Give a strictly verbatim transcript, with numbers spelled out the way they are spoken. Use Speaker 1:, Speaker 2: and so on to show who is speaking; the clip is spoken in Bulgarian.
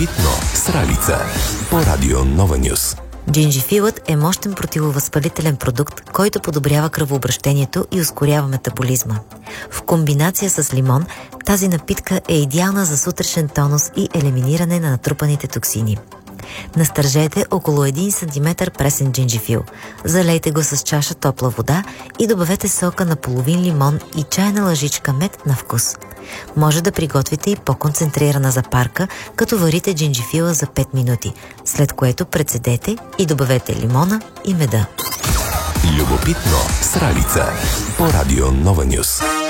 Speaker 1: Любопитно с Ралица по Радио Нова Нюс.
Speaker 2: Джинджифилът е мощен противовъзпалителен продукт, който подобрява кръвообращението и ускорява метаболизма. В комбинация с лимон, тази напитка е идеална за сутрешен тонус и елиминиране на натрупаните токсини. Настържете около един сантиметър пресен джинджифил. Залейте го с чаша топла вода и добавете сока на половин лимон и чайна лъжичка мед на вкус. Може да приготвите и по-концентрирана запарка, като варите джинджифила за пет минути, след което прецедете и добавете лимона и меда.
Speaker 1: Любопитно с Ралица по Радио Нова Нюс.